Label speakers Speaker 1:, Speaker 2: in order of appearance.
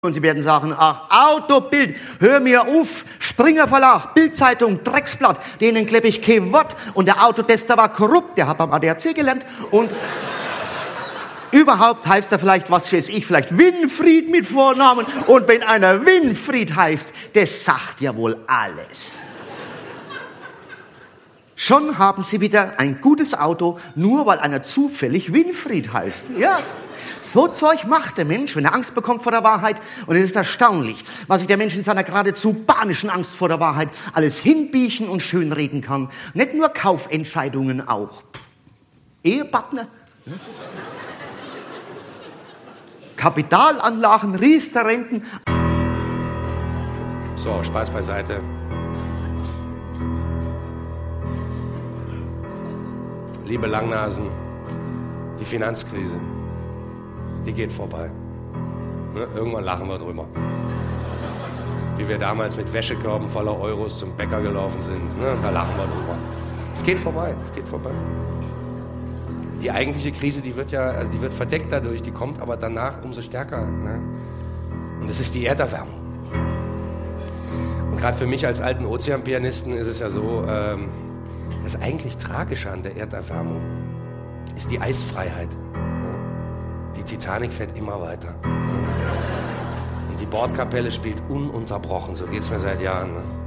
Speaker 1: Und Sie werden sagen, ach, Autobild, hör mir auf, Springer Verlag, Bildzeitung, Drecksblatt, denen klepp ich kein Wort. Und der Autotester war korrupt, der hat beim ADAC gelernt. Und überhaupt heißt er vielleicht, was weiß ich, vielleicht Winfried mit Vornamen. Und wenn einer Winfried heißt, der sagt ja wohl alles. Schon haben Sie wieder ein gutes Auto, nur weil einer zufällig Winfried heißt. Ja. So Zeug macht der Mensch, wenn er Angst bekommt vor der Wahrheit. Und es ist erstaunlich, was sich der Mensch in seiner geradezu panischen Angst vor der Wahrheit alles hinbiechen und schönreden kann. Nicht nur Kaufentscheidungen, auch Ehepartner, Kapitalanlagen, Riester-Renten.
Speaker 2: So, Spaß beiseite. Liebe Langnasen, die Finanzkrise, die geht vorbei. Ne? Irgendwann lachen wir drüber. Wie wir damals mit Wäschekörben voller Euros zum Bäcker gelaufen sind. Ne? Da lachen wir drüber. Es geht vorbei, es geht vorbei. Die eigentliche Krise, die wird verdeckt dadurch, die kommt aber danach umso stärker. Ne? Und das ist die Erderwärmung. Und gerade für mich als alten Ozeanpianisten ist es ja so, das eigentlich Tragische an der Erderwärmung ist die Eisfreiheit. Die Titanic fährt immer weiter. Und die Bordkapelle spielt ununterbrochen, so geht's mir seit Jahren.